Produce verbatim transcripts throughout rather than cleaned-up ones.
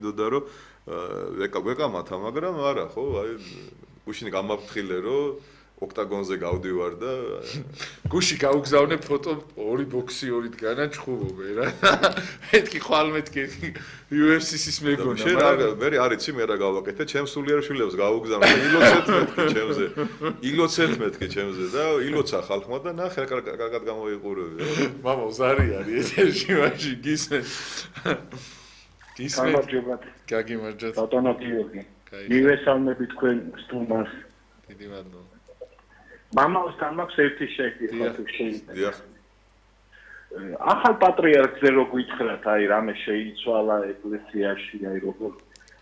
და რომ ეკა გვეკამათა, მაგრამ არა, ხო, აი გუშინ გამაფრთხილე რომ ოქტაგონზე გავდივარ და გუში გაუგზავნე ფოტო ორი ბოქსი ორი დგანა ჩხუბობე რა. მეთქი ხვალ მეთქი იუ ეფ სი-ის მეგონა, მაგრამ მე არიცი მე რა გავაკეთე, ჩემს სულიერ შვილებს გავუგზავნე ილოცეთ მეთქი ჩემზე. ილოცეთ მეთქი ჩემზე და ილოცა ხალხმა და ნახე კარგად გამოიყურებია. მამა ზარი არის ეთერში მაშინ გისმე. გისმე. გამარჯობათ. გაგიმარჯოთ. ბატონო გიორგი. მივესალმები თქვენ სტუმარს. დიდი მადლობა. მამასთან მაქვს ერთი შეხვედრა თუ შეიძლება. დიახ. ახალ პატრიარქზე რო გითხრათ, აი რამე შეიცვალა ეკლესიაში, აი როგორ.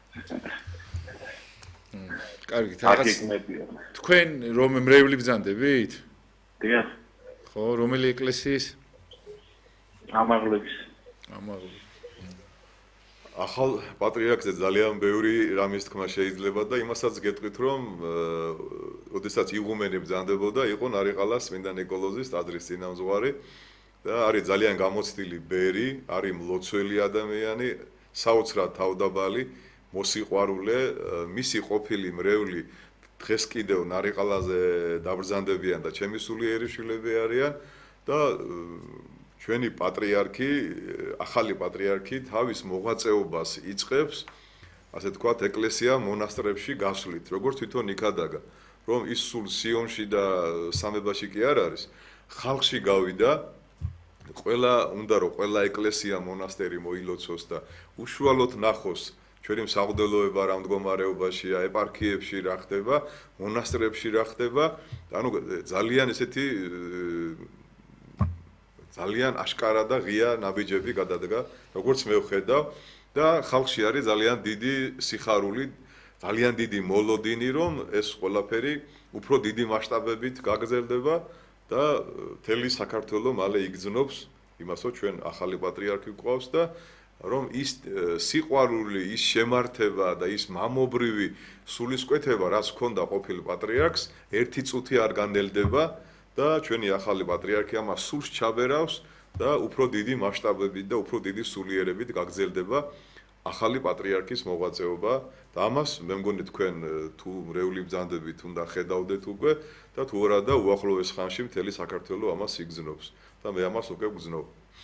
კარგი, რაღაც თქვენ რომ მრევლი ბრძანდებით? დიახ. ხო, რომელი ეკლესიის? ამაღლების. ამაღლების. ახალ პატრიარქზე ძალიან ბევრი რამის თქმა შეიძლება და იმასაც გეტყვით რომ ოდესაც იღუმენი ბრძანდებოდა იყო ნარიყალას წმინდა ნიკოლოზის ტაძრის წინამძღვარი და არის ძალიან გამოცდილი ბერი, არის მლოცველი ადამიანი, საოცრად თავდაბალი, მოსიყვარულე, მისი ყოფილი მრევლი დღეს კიდევ ნარიყალაზე დაბრძანდებიან და ჩემი სულიერი შვილები არიან და ჩვენი პატრიარქი, ახალი პატრიარქი თავის მოღვაწეობას იწყებს, ასე თქვათ, ეკლესია მონასტრებში გასვლით, როგორც თვითონ იქადაგა, რომ ის სულ სიონში და სამებაში კი არ არის, ხალხში გავიდა, ყველა უნდა რომ ყველა ეკლესია მონასტერი მოილოცოს და უშუალოდ ნახოს ჩვენი საღვთელოება რა მდგომარეობაშია, ეპარქიებში რა ხდება, მონასტრებში რა ხდება, ანუ ძალიან ესეთი ძალიან აშკარა და ღია ნაბიჯები გადადგა, როგორც მე ვხედავ და ხალხში არის ძალიან დიდი სიხარული, ძალიან დიდი მოლოდინი, რომ ეს ყველაფერი უფრო დიდი მასშტაბებით გაგრძელდება და მთელი საქართველო მალე იგრძნობს იმას, რომ ჩვენ ახალი პატრიარქი გვყავს და რომ ის სიყვარული, ის შემართება და ის მამობრივი სულისკვეთება, რაც ჰქონდა ყოფილ პატრიარქს, ერთი წუთი არ განელდება და ჩვენი ახალი პატრიარქი ამას სულს ჩაბერავს და უფრო დიდი მასშტაბებით და უფრო დიდი სულიერებით გაგრძელდება ახალი პატრიარქის მოღვაწეობა და ამას მე მგონი თქვენ თუ მრევლი ბრძანდებით უნდა ხედავდეთ უკვე და თუ არა და უახლოეს ხანში მთელი საქართველო ამას იგრძნობს და მე ამას უკვე ვგრძნობ.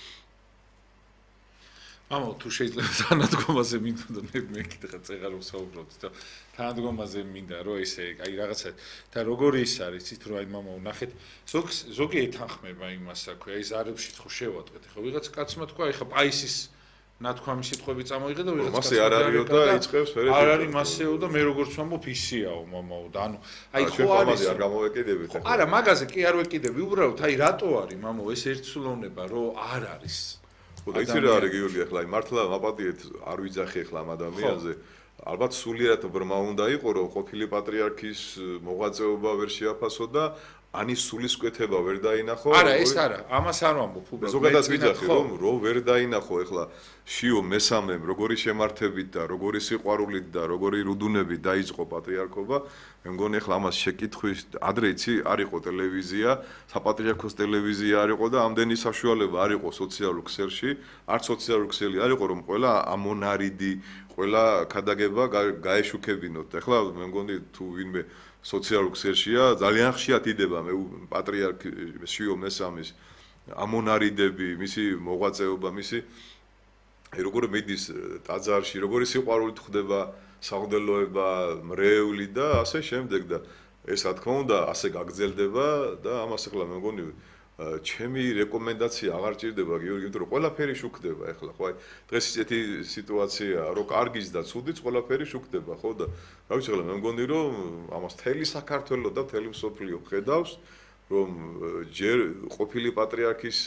ამო თუ შეიძლება თანადგომაზე მინდა მე მე კიდე წეღარ ვსაუბრობთ და თანადგომაზე მინდა რომ ესე აი რაღაცა და როგორი ის არის იცით რომ აი მამა ვნახეთ ზოგ ზოგი ეთანხმება იმას აქვე აი ზარებში ხო შევატყეთ ხო ვიღაც კაცმა თქვა აი ხა პაისის ნათქვამი სიტყვები წამოიღე და ვიღაც მასე არ არისო და იწყებს ფერეთ არ არის მასეო და მე როგორც ვამბობ ისიაო მამაო და ანუ აი ხო არის არ გამოვეკიდებით ხო არა მაგაზე კი არ ვეკიდები უბრალოდ აი რატო არის მამაო ეს ერთსულოვნება რომ არ არის და იცი რა არის გიორგი ახლა მართლა მაპატიეთ არ ვიძახი ახლა ამ ადამიანზე ალბათ სულიერად ბრმა უნდა იყო რომ ყოფილი პატრიარქის მოღვაწეობა ვერ შეაფასო და ანის სულისკვეთება ვერ დაინახო არა ეს არა ამას არ ვამბობ უბრალოდ ზოგადად ვიძახი რომ რო ვერ დაინახო ახლა შიო მესამემ როგორი შემართებით და როგორი სიყვარულით და როგორი რუდუნებით დაიწყო პატრიარქობა მე მგონი ახლა ამას შეკითხვის ადრე იცი არ იყო ტელევიზია საპატრიარქოს ტელევიზია არ იყო და ამდენი საშუალება არ იყო სოციალურ ქსელში არც სოციალურ ქსელი არ იყო რომ ყველა ამონარიდი ყველა ქადაგება გაეშუქებინოთ ახლა მე მგონი თუ ვინმე სოციალურ ქსელშია ძალიან ხშირად იდება მე პატრიარქ შიო მესამის ამონარიდები მისი მოღვაწეობა მისი როგორ მიდის ტაძარში როგორი სიყვარულით ხდება საღვთელოება მრევლი და ასე შემდეგ და ეს რა თქმა უნდა ასე გაგრძელდება და ამას ახლა მე მგონი ჩემი რეკომენდაცია აღარ ჭირდება გიორგი იმიტომ რომ ყველაფერი შუქდება ახლა ხო აი დღეს ისეთი სიტუაცია რომ კარგიც და ცუდიც ყველაფერი შუქდება ხო და რა ვიცი ახლა მე მგონი რომ ამას მთელი საქართველო და მთელი მსოფლიო ხედავს რომ ჯერ ყოფილი პატრიარქის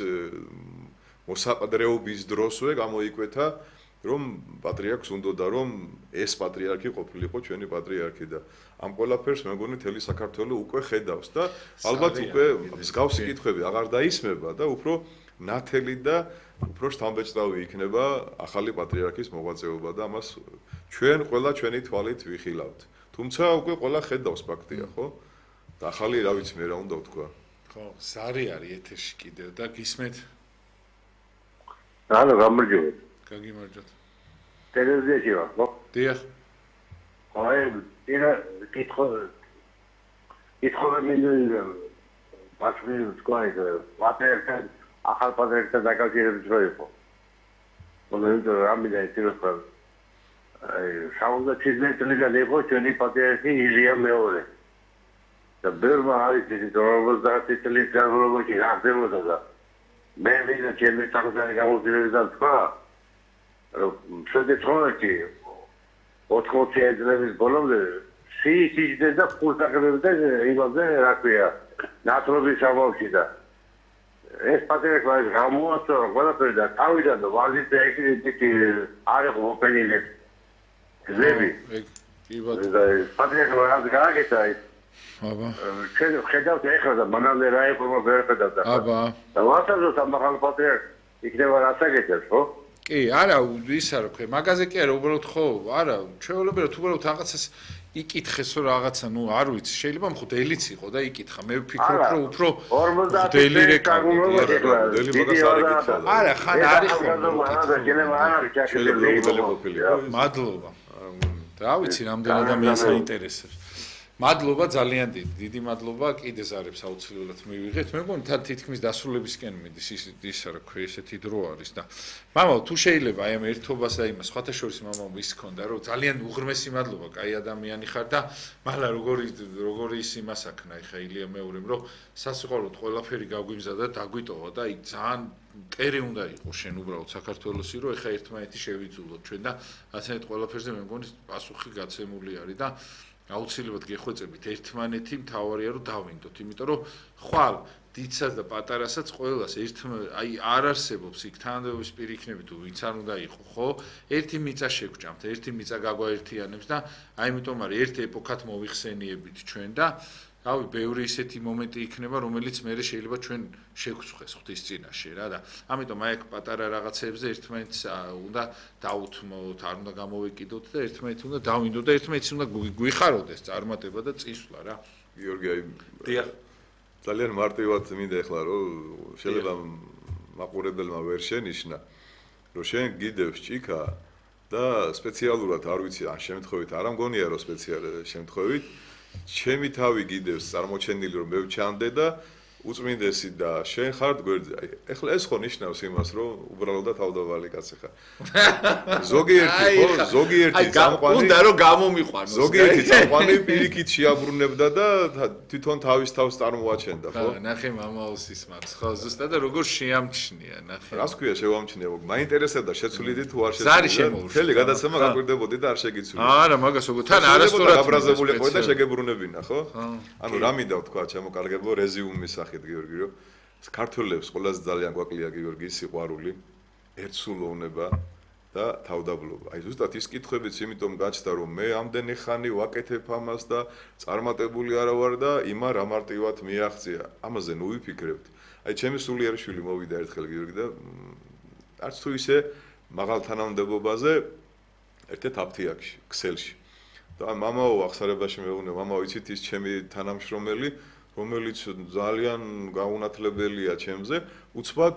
მოსაყდრეობის დროსვე გამოიკვეთა რომ პატრიარქს უნდოდა რომ ეს პატრიარქი ყოფილიყო ჩვენი პატრიარქი და ამ ყველაფერს მე მგონი მთელი საქართველო უკვე ხედავს და ალბათ უკვე მსგავსი კითხვები აღარ დაისმება და უფრო ნათელი და უფრო შთამბეჭდავი იქნება ახალი პატრიარქის მოღვაწეობა და ამას ჩვენ ყველა ჩვენი თვალით ვიხილავთ თუმცა უკვე ყველა ხედავს ფაქტია ხო და ახალი რა ვიცი მე რა უნდა ვთქვა ხო ზარი არის ეთერში კიდევ და გისმეთ რა გამარჯობთ გაგიმარჯოთ ტელევიზიაში ვარ, ხო? დიახ. აი, ირა კითხო კითხო მინდა ბაცრი სკოლა ვატერთან ახალ პატრიარქთან დაკავშირებით რო იყო. მომენტო რამიდა ეთიროსთან აი სამოცდაჩი წლიდან იყო ჩვენი პატრიარქი ილია მეორე. და ბერმა არის ის ორმოცდაათი წლის განმავლობაში აღდებოდა და მე ვიდა ჩემი სახელმწიფო გამოცდილებიდან თქვა რომ შედეცხოვეთი ოთხმოცი წლების ბოლომდე სიჯდე და ფულსაკრებდა იმაზე რა ქვია ნატრობის ამბავში და ეს პატრიარქი არის გამოასწორა ყველაფერი და თავიდან ვაზით ეკრიტიკი არის ოპენილე ზები კი ბატონო და პატრიარქი არის გააკეთა ის აბა ჩვენ ხედავთ ეხლა და მანამდე რა იყო ვერ ხედავთ აბა და ვასაზოთ ამ ახალ პატრიარქს იქნება რასაკეთებს ხო კი არა ისა რა ქვია მაგაზე კი არა უბრალოდ ხო არა ჩვეულებრივ თუ უბრალოდ რაღაცას იკითხეს რომ რაღაცა ნუ არ ვიცი შეიძლება მღვდელიც იყო და იკითხა მე ვფიქრობ რომ უფრო მღვდელი რეკავი მღვდელი მაგას არ იკითხა არა ხან არის ხო მადლობა რა ვიცი რამდენი ადამიანს აინტერესებს მადლობა ძალიან დიდი დიდი მადლობა კიდე ზარებს აუცილებლად მივიღეთ მე მგონი თან თითქმის დასრულებისკენ მიდის ის ის რა ქვია ესეთი დრო არის და მამაო თუ შეიძლება აი ამ ერთობას და იმას სხვათა შორის მამაო ის ქონდა რომ ძალიან უღრმესი მადლობა კაი ადამიანი ხარ და მაღლა როგორი როგორი ის იმას აქნა ეხა ილია მეორემ რომ სასიყვარულოდ ყველაფერი გაგვიმზადა დაგვიტოვა და აი ძალიან მტერი უნდა იყოს შენ უბრალოდ საქართველოსი რომ ეხა ერთმანეთი შევიძულოთ ჩვენ და ასეთ ყველაფერზე მე მგონი პასუხი გაცემული არის და აუცილებლად გეხვეწებით ერთმანეთი მთავარია რომ დავინდოთ იმიტომ რომ ხვალ დიდსაც და პატარასაც ყველას ერთმა აი არ არსებობს იქ თანამდებობის პირი იქნება თუ ვინც არ უნდა იყო ხო ერთი მიწა შეგჭამთ ერთი მიწა გაგვაერთიანებს და აი იმიტომ არის ერთ ეპოქად მოვიხსენიებით ჩვენ და რავი ბევრი ისეთი მომენტი იქნება რომელიც მე შეიძლება ჩვენ შეგხვდეს ღვთის წინაშე რა და ამიტომ აი აქ პატარა რაღაცეებზე ერთმანეთს უნდა დაუთმოთ არ უნდა გამოვეკიდოთ და ერთმანეთს უნდა დავინდოთ და ერთმანეთს უნდა გვიხაროდეს წარმატება და წისვლა რა გიორგი აი დიახ ძალიან მარტივად მინდა ეხლა რომ შეიძლება მაყურებელმა ვერ შენიშნა რომ შენ გიდევს ჭიქა და სპეციალურად არ ვიცი ან შემთხვევით არ ამგონია რომ სპეციალურად შემთხვევით ჩემი თავი გიდევს წარმოჩენილი რომ მე ვჩამდე და უწმინდესი და შენ ხარ გვერდზე. აი, ეხლა ეს ხო ნიშნავს იმას, რომ უბრალოდ თავდავალი კაცი ხარ. ზოგიერთი ხო, ზოგიერთი წამყვანი უნდა რომ გამომიყვანოს. ზოგიერთი წამყვანი პირიქით შეაბრუნებდა და თვითონ თავის თავს წარმოაჩენდა, ხო? ხო, ნახე მამაოსის მაგს, ხო, ზუსტად და როგორ შეამჩნია, ნახე. რას ქვია შევამჩნია? მაინტერესებდა შეცვლიდი თუ არ შეცვლიდი. ზარი შემოუშვა. მთელი გადაცემა გაგვირდებოდი და არ შეგიცვლი. არა, მაგას როგორ თან არასწორად გაბრაზებული ყო და შეგებრუნებინა, ხო? ანუ რა მინდა ვთქვა, ჩემოკარგებო რეზიუმის სახით გიორგი, რომ საქართველოს ყველაზე ძალიან გვაკლია გიორგის სიყვარული, ერთსულოვნება და თავდაბლობა. აი ზუსტად ის კითხვებიც იმიტომ გაჩნდა, რომ მე ამდენი ხანი ვაკეთებ ამას და წარმატებული არა ვარ და იმა რა მარტივად მიაღწია. ამაზე ნუ ვიფიქრებთ. აი ჩემი სულიერი შვილი მოვიდა ერთხელ გიორგი და არც თუ ისე მაღალ თანამდებობაზე ერთ-ერთ აფთიაქში, ქსელში. და მამაო ახსარებაში მეუბნე, მამაო იცით ის ჩემი თანამშრომელი რომელიც ძალიან გაუნათლებელია ჩემზე, უცბად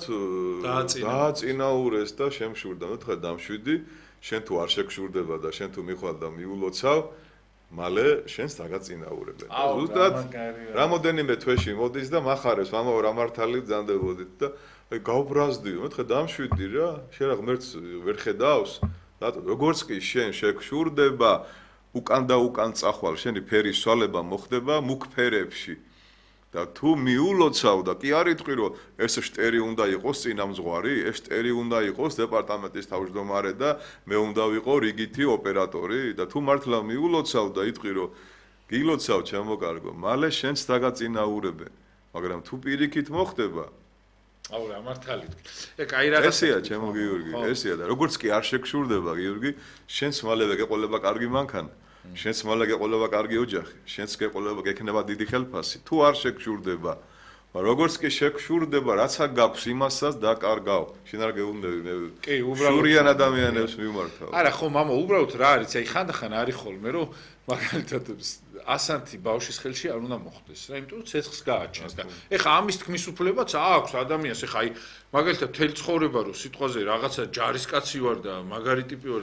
დააწინაურეს და შემშურდა. მე თქვა დამშვიდი, შენ თუ არ შეგშურდება და შენ თუ მიხვალ და მიულოცავ, მალე შენს დაგაწინაურებენ. ზუსტად რამოდენიმე თვეში მოდის და מחარებს, მამაო რა მართალი ბრძანდებოდით და აი გავბრაზდიო. მე თქვა დამშვიდი რა, შენ რა ღმერთს ვერ ხედავს? რატო როგორც კი შენ შეგშურდება, უკან და უკან წახვალ, შენი ფერის სვალება მოხდება მუქ ფერებში. და თუ მიულოცავ და კი არ იტყვი რომ ეს შტერი უნდა იყოს წინამძღვარი, ეს შტერი უნდა იყოს დეპარტამენტის თავმჯდომარე და მე უნდა ვიყო რიგითი ოპერატორი და თუ მართლა მიულოცავ და იტყვი რომ გილოცავ ჩემოკარგო, მალე შენს დაგაწინაურებენ. მაგრამ თუ პირიქით მოხდება, აუ რა მართალი თქვი. ე კაი რაღაცა ესეა ჩემო გიორგი, ესეა და როგორც კი არ შეგშურდება გიორგი, შენს მალევე გეყოლება კარგი მანქანა. შენს მალე გეყოლება კარგი ოჯახი, შენს გეყოლება გექნება დიდი ხელფასი. თუ არ შეგშურდება, როგორც კი შეგშურდება, რაც აქ გაქვს იმასაც დაკარგავ. შენ არ გეუბნები მე. კი, უბრალოდ შურიან ადამიანებს მიმართავ. არა, ხო, მამა, უბრალოდ რა არის? აი ხანდახან არის ხოლმე, რომ მაგალითად ასანთი ბავშვის ხელში არ უნდა მოხდეს რა, იმიტომ რომ ცეცხლს გააჩენს და ეხა ამის თქმის უფლებაც აქვს ადამიანს, ეხა აი მაგალითად თელ ცხოვრება რომ სიტყვაზე რაღაცა ჯარისკაცი ვარ და მაგარი ტიპი ვარ და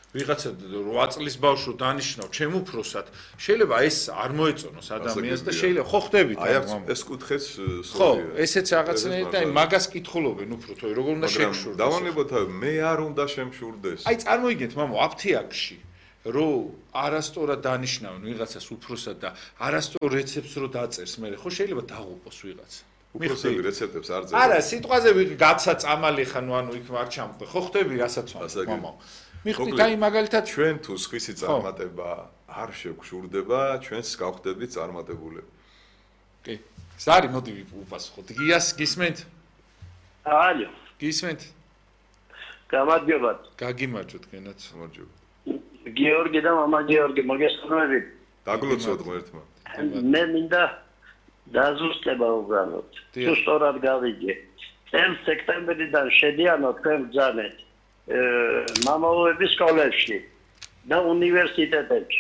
ვიღაცა რვა წლის ბავშვს დანიშნავ ჩემ უფროსად, შეიძლება ეს არ მოეწონოს ადამიანს და შეიძლება ხო ხდებით აი ეს კუთხეც ხო, ესეც რაღაცნაირად და მაგას კითხულობენ უფრო თუ როგორ უნდა შეგშურდეს. დავანებოთ მე არ უნდა შემშურდეს. აი წარმოიდგინეთ მამო აფთიაქში რო არასწორად დანიშნავენ ვიღაცას უფროსად და არასწორ რეცეპტს რო დაწერს მე ხო შეიძლება დაღუპოს ვიღაცა. უფროსები რეცეპტებს არ წერენ. არა, სიტყვაზე გაცა წამალი ხან ანუ იქ არ ჩამყვე. ხო ხდები რასაც ვამბობ მამო. მიხდით აი მაგალითად ჩვენ თუ სხვისი წარმატება არ შეგშურდება, ჩვენს გავხდებით წარმატებულები. კი. ზარი მოდი უპასუხოთ. გიას გისმენთ? ალო. გისმენთ? გამარჯობათ. გაგიმარჯოთ გენაც. გამარჯობა. გიორგი და მამა გიორგი მოგესალმებით. დაგლოცოთ ღერთმა. მე მინდა დაზუსტება უბრალოდ. თუ სწორად გავიგე. წელს სექტემბრიდან შედიანო თქვენ ბრძანეთ მამაოების სკოლებში და უნივერსიტეტებში.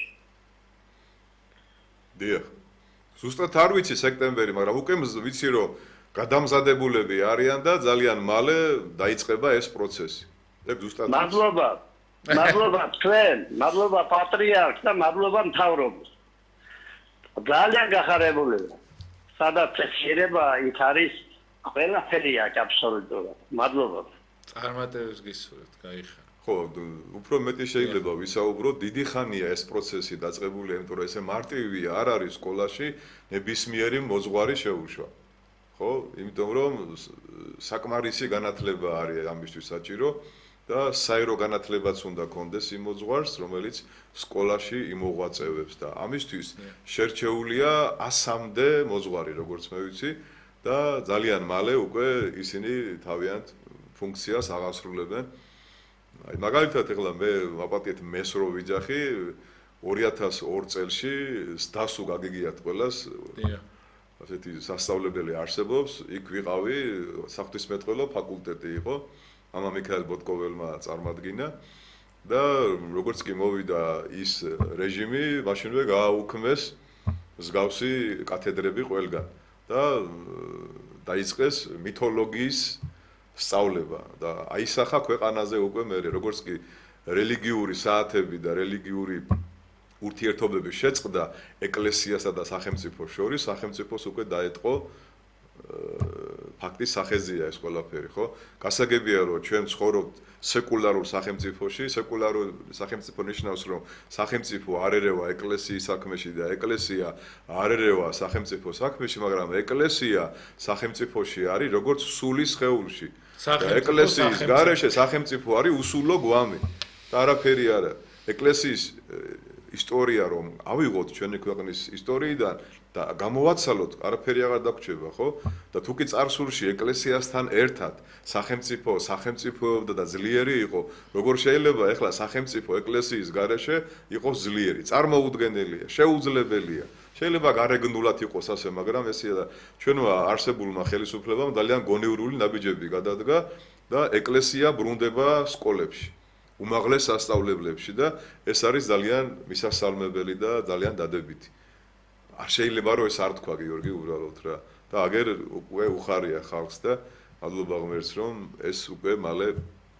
დიახ. ზუსტად არ ვიცი სექტემბერი, მაგრამ უკვე ვიცი რომ გადამზადებულები არიან და ძალიან მალე დაიწყება ეს პროცესი. ეგ ზუსტად. მადლობა. მადლობა თქვენ, მადლობა პატრიარქს და მადლობა მთავრობას. ძალიან გახარებულია. სადაც შეიძლება იქ არის ყველაფერი აქ აბსოლუტურად. მადლობა. წარმატებებს გისურვებთ, გაიხარ. ხო, უფრო მეტი შეიძლება ვისაუბროთ, დიდი ხანია ეს პროცესი დაწყებული, იმიტომ რომ ესე მარტივი არ არის სკოლაში ნებისმიერი მოძღვარი შეუშვა. ხო, იმიტომ რომ საკმარისი განათლება არის ამისთვის საჭირო და საერო განათლებაც უნდა კონდეს იმ მოძღვარს, რომელიც სკოლაში იმოღვაწევებს და ამისთვის შერჩეულია ასამდე მოძღვარი, როგორც მე ვიცი და ძალიან მალე უკვე ისინი თავიანთ ფუნქციას აღასრულებენ. აი მაგალითად ეხლა მე ვაპატიეთ მეს რო ვიძახი ორი ათას ორ წელში სდასუ გაგიგიათ ყველას. დიახ. ასეთი სასწავლებელი არსებობს, იქ ვიყავი, საღვთისმეტყველო ფაკულტეტი იყო. მამა მიქაელ ბოტკოველმა წარმადგინა და როგორც კი მოვიდა ის რეჟიმი, მაშინვე გააუქმეს მსგავსი კათედრები ყველგან და დაიწყეს მითოლოგიის სწავლება და აისახა ქვეყანაზე უკვე მე როგორც კი რელიგიური საათები და რელიგიური ურთიერთობები შეწყდა ეკლესიასა და სახელმწიფოს შორის, სახელმწიფოს უკვე დაეტყო ფაქტის სახეზია ეს ყველაფერი, ხო? გასაგებია რომ ჩვენ ცხოვრობთ სეკულარულ სახელმწიფოში, სეკულარულ სახელმწიფო ნიშნავს რომ სახელმწიფო არ ერევა ეკლესიის საქმეში და ეკლესია არ ერევა სახელმწიფო საქმეში, მაგრამ ეკლესია სახელმწიფოში არის როგორც სული სხეულში. ეკლესიის გარეშე სახელმწიფო არის უსულო გვამი და არაფერი არა. ეკლესიის ისტორია რომ ავიღოთ ჩვენი ქვეყნის ისტორიიდან და გამოვაცალოთ, არაფერი აღარ დაგვრჩება, ხო? და თუ კი წარსულში ეკლესიასთან ერთად სახელმწიფო, სახელმწიფოებდა და ძლიერი იყო, როგორ შეიძლება ახლა სახელმწიფო ეკლესიის გარეშე იყოს ძლიერი? წარმოუდგენელია, შეუძლებელია. შეიძლება გარეგნულად იყოს ასე, მაგრამ ესეა და ჩვენმა არსებულმა ხელისუფლებამ ძალიან გონივრული ნაბიჯები გადადგა და ეკლესია ბრუნდება სკოლებში, უმაღლეს სასწავლებლებში და ეს არის ძალიან მისასალმებელი და ძალიან დადებითი. არ შეიძლება რომ ეს არ თქვა გიორგი უბრალოდ რა და აგერ უკვე უხარია ხალხს და მადლობა ღმერთს რომ ეს უკვე მალე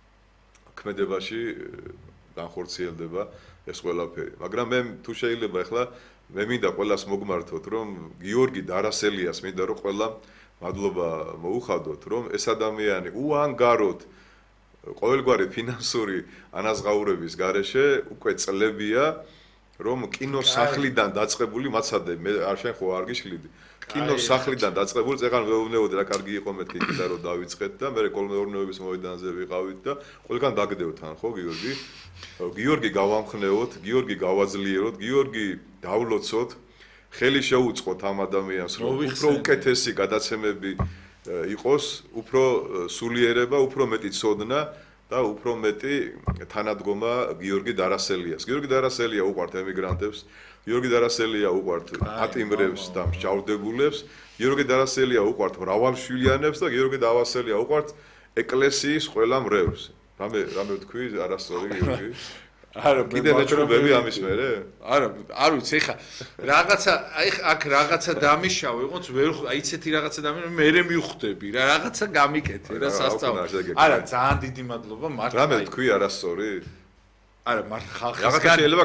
ქმედებაში განხორციელდება ეს ყველაფერი. მაგრამ მე თუ შეიძლება ახლა მე მინდა ყველას მოგმართოთ რომ გიორგი დარასელიას მინდა რომ ყველა მადლობა მოუხადოთ რომ ეს ადამიანი უანგაროდ ყოველგვარი ფინანსური ანაზღაურების გარეშე უკვე წლებია რომ კინოსახლიდან დაწყებული მაცადე მე არ შენ ხო არ გიშლიდი კინოსახლიდან დაწყებული წეგან მეუბნეოდი რა კარგი იყო მეთქი და რომ დავიწყეთ და მე კოლმეურნეობის მოედანზე ვიყავით და ყველგან დაგდევთ ან ხო გიორგი გიორგი გავამხნევოთ გიორგი გავაძლიეროთ გიორგი დავლოცოთ ხელი შეუწყოთ ამ ადამიანს რომ უფრო უკეთესი გადაცემები იყოს უფრო სულიერება უფრო მეტი ცოდნა და უფრო მეტი თანადგომა გიორგი დარასელიას. გიორგი დარასელია უყვართ ემიგრანტებს, გიორგი დარასელია უყვართ ატიმრებს და მსჯავრდებულებს, გიორგი დარასელია უყვართ მრავალშვილიანებს და გიორგი დარასელია უყვართ ეკლესიის ყველა მრევლს. რამე რამე თქვი არასწორი გიორგი? არა, კიდე მეჩხუბები ამის მერე? არა, არ ვიცი, ეხა რაღაცა, აი აქ რაღაცა დამიშავე, ვიყოთ ვერ აი ცეთი რაღაცა დამიშავე, მე მე მივხვდები რა, რაღაცა გამიკეთე რა სასწავლო. არა, ძალიან დიდი მადლობა მართლა. რამე თქვი არასწორი? არა, მარ რაღაცა ხალხისგან შეიძლება